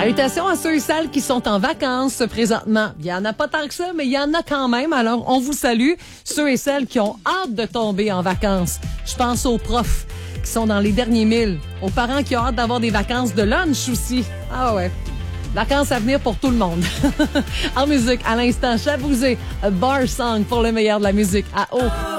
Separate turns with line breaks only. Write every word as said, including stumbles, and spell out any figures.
Salutations à ceux et celles qui sont en vacances présentement. Il y en a pas tant que ça, mais il y en a quand même. Alors, on vous salue. Ceux et celles qui ont hâte de tomber en vacances. Je pense aux profs qui sont dans les derniers milles. Aux parents qui ont hâte d'avoir des vacances de lunch aussi. Ah ouais. Vacances à venir pour tout le monde. En musique, à l'instant, Chavouzé, Bar Song pour le meilleur de la musique à haut.